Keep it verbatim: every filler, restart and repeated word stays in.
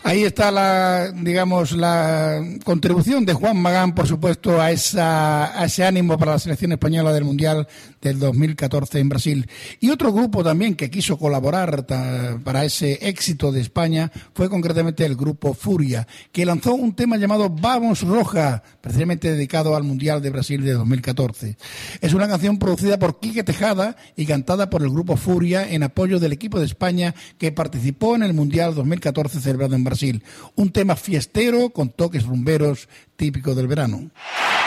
Ahí está la, digamos, la contribución de Juan Magán, por supuesto, a esa, a ese ánimo para la selección española del Mundial del dos mil catorce en Brasil. Y otro grupo también que quiso colaborar ta, para ese éxito de España fue concretamente el grupo Furia, que lanzó un tema llamado Vamos Roja, precisamente dedicado al Mundial de Brasil de dos mil catorce. Es una canción producida por Quique Tejada y cantada por el grupo Furia en apoyo del equipo de España que participó en el Mundial dos mil catorce celebrado en Brasil. Un tema fiestero con toques rumberos típico del verano.